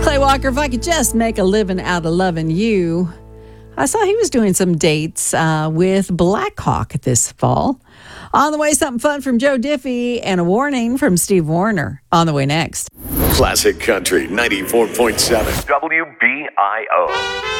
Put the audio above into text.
Clay Walker, if I could just make a living out of loving you. I saw he was doing some dates with Blackhawk this fall. On the way, something fun from Joe Diffie and a warning from Steve Warner. On the way next. Classic Country 94.7 WBIO.